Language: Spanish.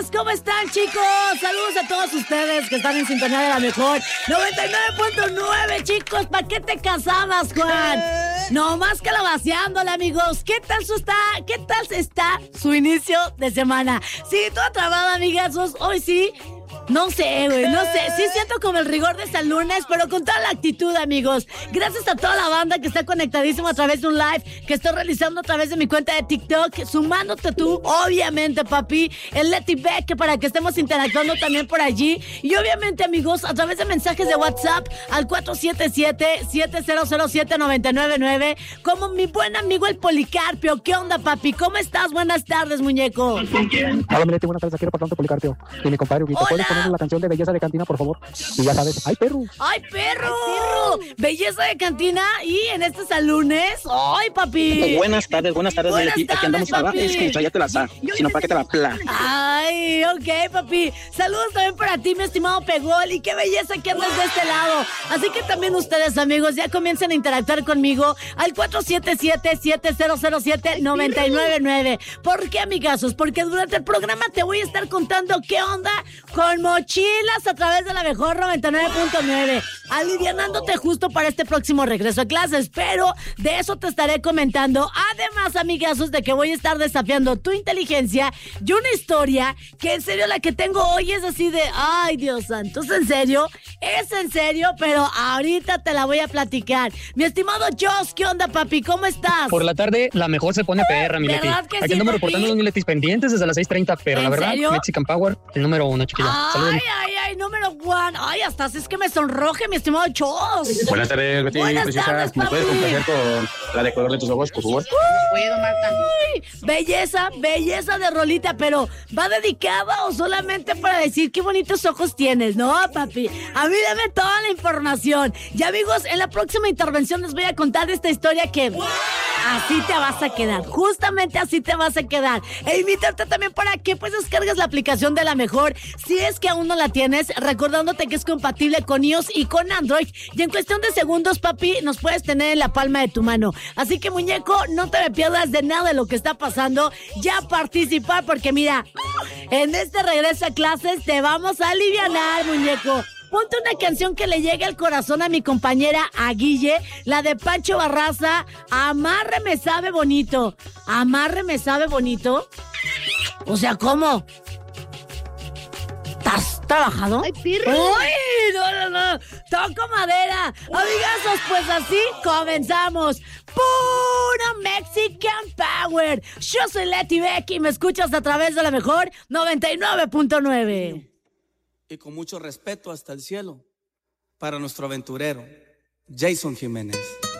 tardes, ¿cómo están, chicos? Saludos a todos ustedes que están en sintonía de la mejor 99.9, chicos. ¿Para qué te casabas, Juan? No más calabaceándole, amigos. ¿Qué tal está su inicio de semana? Sí, toda trabada, amigazos. Hoy sí. No sé, güey, no sé. Sí siento como el rigor de este lunes, pero con toda la actitud, amigos. Gracias a toda la banda que está conectadísimo a través de un live que estoy realizando a través de mi cuenta de TikTok, sumándote tú, obviamente, papi, el Leti Beck, para que estemos interactuando también por allí. Y obviamente, amigos, a través de mensajes de WhatsApp al 477-7007-999, como mi buen amigo el Policarpio. ¿Qué onda, papi? ¿Cómo estás? Buenas tardes, muñeco. Hola, mi Leti, buenas tardes. Aquí reportando Policarpio. Y mi compadre Huguito. ¿Puedes ponerme la canción de Belleza de Cantina, por favor? Y ya sabes, ¡ay, perro! ¡Ay, perro! Belleza de Cantina y en este lunes. ¡Ay, papi! Buenas tardes, Leti. Aquí andamos para escuchar, ya te la sabes. Sino para que te la pla. Ay, ok, papi. Saludos también para ti, mi estimado Pegol. Y qué belleza que andas de este lado. Así que también ustedes, amigos, ya comiencen a interactuar conmigo al 477-7007-999. ¿Por qué, amigazos? Porque durante el programa te voy a estar contando qué onda con mochilas a través de la mejor 99.9, alivianándote justo para este próximo regreso a clases, pero de eso te estaré comentando. Además, amigazos, de que voy a estar desafiando tu inteligencia y una historia que en serio la que tengo hoy es así de, ay, Dios santo, es en serio, pero ahorita te la voy a platicar. Mi estimado Joss, ¿qué onda, papi? ¿Cómo estás? Por la tarde, la mejor se pone PR, mi Leti. ¿Verdad que Aquí sí, andamos papi? reportando los Letis pendientes desde las 6:30, pero ¿En la verdad, serio? Mexican Power, el número 1, chiquilla. Saludos. Ay, número one. Ay, hasta es que me sonroje, mi estimado Joss. Buenas tardes, Betty. Buenas Preciosa. tardes, ¿Me puedes papi. complacer con la de color de tus ojos, por favor? Puedo, Marta. Belleza de rolita, pero ¿va dedicada o solamente para decir qué bonitos ojos tienes? No, papi, a mí dame toda la información. Y amigos, en la próxima intervención les voy a contar esta historia que así te vas a quedar, justamente así te vas a quedar. E invitarte también para que pues descargues la aplicación de La Mejor, si es que aún no la tienes, recordándote que es compatible con iOS y con Android, y en cuestión de segundos, papi, nos puedes tener en la palma de tu mano. Así que, muñeco, no te me pierdas de nada de lo que está pasando, ya participar, porque mira, en este regreso a clases te vamos a alivianar, muñeco. Ponte una canción que le llegue al corazón a mi compañera, a Guille, la de Pancho Barraza, Amarre me sabe bonito. ¿Amarre me sabe bonito? O sea, ¿cómo? ¿Estás trabajado? ¡Ay, perro! ¡Uy! No. Toco madera. Amigazos, pues así comenzamos. ¡Puro Mexican Power! Yo soy Leti Beck y me escuchas a través de la mejor 99.9. Y con mucho respeto hasta el cielo, para nuestro aventurero, Jason Jiménez.